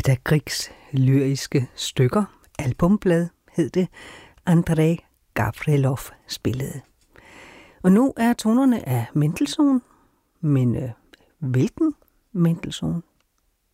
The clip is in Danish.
Edda Griegs lyriske stykker, albumblad hed det, Andrei Gavrilov spillede. Og nu er tonerne af Mendelssohn, men hvilken Mendelssohn?